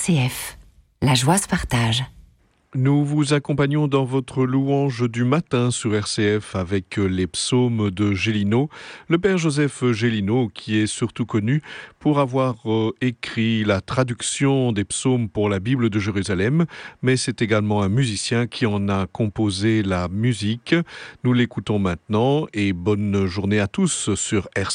RCF. La joie se partage. Nous vous accompagnons dans votre louange du matin sur RCF avec les psaumes de Gélineau. Le père Joseph Gélineau, qui est surtout connu pour avoir écrit la traduction des psaumes pour la Bible de Jérusalem, mais c'est également un musicien qui en a composé la musique. Nous l'écoutons maintenant et bonne journée à tous sur RCF.